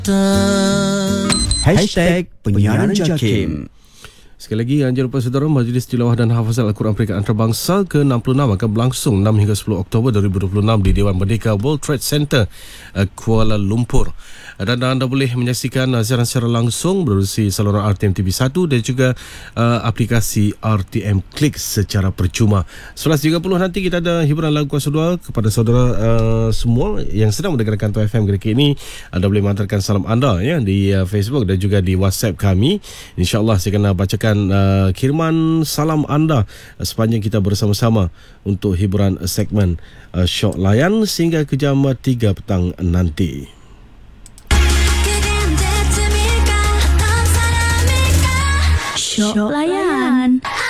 Penyiaran JAKIM. Sekali lagi, jangan lupa saudara, Majlis Tilawah dan Hafazan Al-Quran Peringkat Antarabangsa ke-66 akan berlangsung 6 hingga 10 Oktober 2026 di Dewan Merdeka World Trade Center, Kuala Lumpur. Dan anda boleh menyaksikan siaran secara langsung melalui saluran RTM TV1 dan juga aplikasi RTM Klik secara percuma. 11.30 nanti kita ada hiburan lagu kuasa dua kepada saudara semua yang sedang mendengarkan Tu FM ketika ini. Anda boleh menghantarkan salam anda ya di Facebook dan juga di WhatsApp kami. InsyaAllah saya akan bacakan kiriman salam anda sepanjang kita bersama-sama untuk hiburan segmen Syok Layan sehingga ke jam 3 petang nanti. Syok Layan.